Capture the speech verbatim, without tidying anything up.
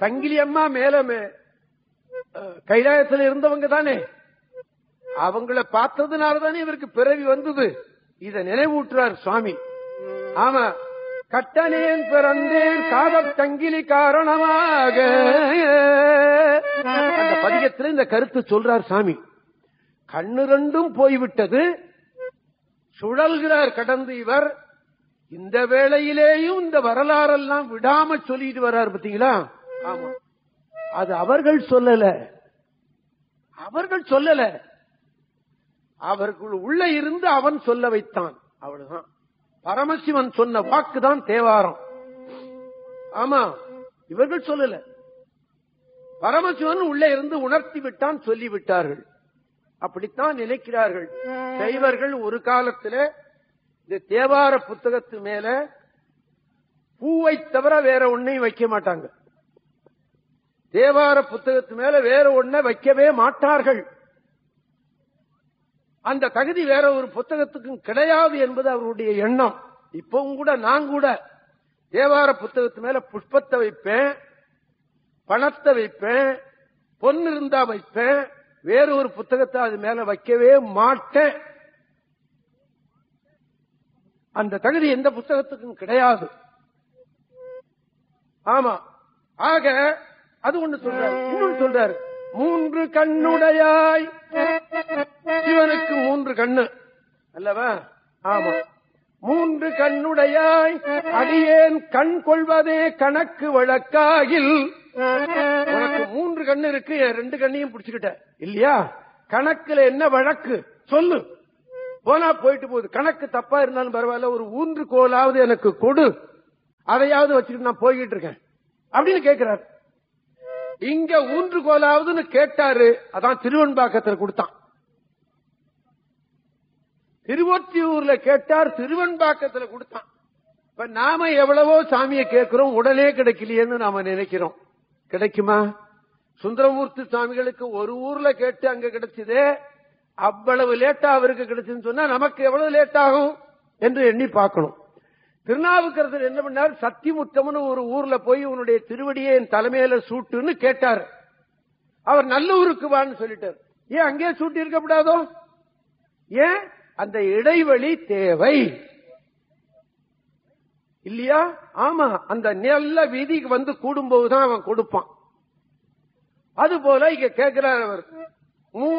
சங்கிலி அம்மா மேல கைலாயத்தில் இருந்தவங்க தானே, அவங்கள பார்த்ததுனாலதானே இவருக்கு பிறவி வந்தது. இத நினைவூட்டுறார் சுவாமி. ஆமா, கட்டனேன் பிறந்தேன் காதல் சங்கிலி காரணமாக. அந்த பதிகத்தில் இந்த கருத்து சொல்றார் சாமி. கண்ணு ரெண்டும் போய்விட்டது, சுழல்கிறார் கடந்து இவர். இந்த வேளையிலேயும் இந்த வரலாறெல்லாம் விடாம சொல்லிட்டு வர்றார் பாத்தீங்களா. ஆமா, அது அவர்கள் சொல்லல, அவர்கள் சொல்லல, அவர்கள் உள்ள இருந்து அவன் சொல்ல வைத்தான். அவ்வளவுதான். பரமசிவன் சொன்ன வாக்குதான் தேவாரம். ஆமா, இவர்கள் சொல்லல, பரமசிவன் உள்ள இருந்து உணர்த்தி விட்டான், சொல்லிவிட்டார்கள். அப்படித்தான் நினைக்கிறார்கள் சைவர்கள். ஒரு காலத்தில் இந்த தேவார புத்தகத்து மேல பூவை தவிர வேற ஒன்னையும் வைக்க மாட்டாங்க. தேவார புத்தகத்து மேல வேற ஒன்றை வைக்கவே மாட்டார்கள். அந்த தகுதி வேற ஒரு புத்தகத்துக்கும் கிடையாது என்பது அவருடைய எண்ணம். இப்பவும் கூட நான் கூட தேவார புத்தகத்து மேல புஷ்பத்தை வைப்பேன், பணத்தை வைப்பேன், பொன்னு இருந்தா வைப்பேன், வேற ஒரு புத்தகத்தை அது மேல வைக்கவே மாட்டேன். அந்த தகுதி எந்த புத்தகத்துக்கும் கிடையாது. ஆமா, ஆக அது ஒண்ணு சொல்றாரு. இன்னொன்னு சொல்றாரு, மூன்று கண்ணுடையாய். சிவனுக்கு மூன்று கண்ணு அல்லவா. ஆமா, மூன்று கண்ணுடையாய் அடியேன் கண் கொள்வதே கணக்கு வழக்காகில். உனக்கு மூன்று கண்ணு இருக்கு, ரெண்டு கண்ணையும் பிடிச்சுக்கிட்ட இல்லையா, கணக்குல என்ன வழக்கு சொல்லு. போனா போயிட்டு போகுது, கணக்கு தப்பா இருந்தாலும் பரவாயில்ல, ஒரு ஊன்று கோலாவது எனக்கு கொடு, அதையாவது வச்சுக்கிட்டு நான் போய்கிட்டு இருக்கேன் அப்படின்னு கேட்கிறாரு. இங்க ஊன்று கோலாவதுன்னு கேட்டாரு, அதான் திருவெண்பாக்கத்தில் கொடுத்தான். திருவொற்றியூர்ல கேட்டார், திருவெண்பாக்கத்தில் கொடுத்தான். இப்ப நாம எவ்வளவோ சாமியை கேட்கிறோம், உடனே கிடைக்கலையேன்னு நாம நினைக்கிறோம். கிடைக்குமா? சுந்தரமூர்த்தி சுவாமிகளுக்கு ஒரு ஊர்ல கேட்டு அங்க கிடைச்சதே, அவ்வளவு லேட்டா அவருக்கு கிடைச்சுன்னு சொன்னா நமக்கு எவ்வளவு லேட் ஆகும் என்று எண்ணி பார்க்கணும். திருநாவுக்கரசர் என்ன பண்ணார், சத்திமுத்தம்னு ஒரு ஊர்ல போய் உன்னுடைய திருவடியை என் தலைமையில சூட்டுன்னு கேட்டார். அவர் நல்லூருக்கு வான்னு சொல்லிட்டார். ஏன் அங்கே சூட்டி இருக்கப்படாதோ? ஏன்? அந்த இடைவெளி தேவை இல்லையா? ஆமா, அந்த நல்ல வீதிக்கு வந்து கூடும்போதுதான் அவன் கொடுப்பான். அது போல இங்க கேட்கிறார் அவர்.